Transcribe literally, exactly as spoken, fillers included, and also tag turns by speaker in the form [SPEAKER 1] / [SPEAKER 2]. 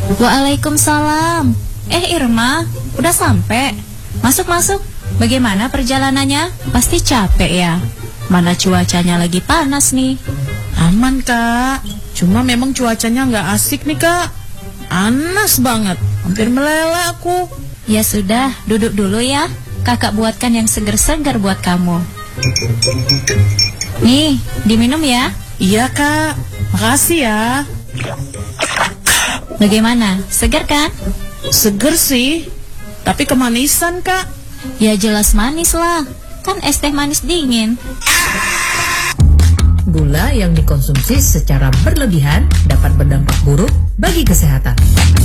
[SPEAKER 1] Waalaikumsalam. Eh Irma, udah sampai? Masuk-masuk. Bagaimana perjalanannya? Pasti capek ya? Mana cuacanya lagi panas nih.
[SPEAKER 2] Aman kak, cuma memang cuacanya nggak asik nih kak. Panas banget, hampir meleleh aku.
[SPEAKER 1] Ya sudah, duduk dulu ya. Kakak buatkan yang seger-seger buat kamu. Nih, diminum ya.
[SPEAKER 2] Iya kak, makasih ya.
[SPEAKER 1] Bagaimana, seger kan?
[SPEAKER 2] Seger sih, tapi kemanisan kak.
[SPEAKER 1] Ya jelas manis lah, kan es teh manis dingin.
[SPEAKER 3] Gula yang dikonsumsi secara berlebihan dapat berdampak buruk bagi kesehatan.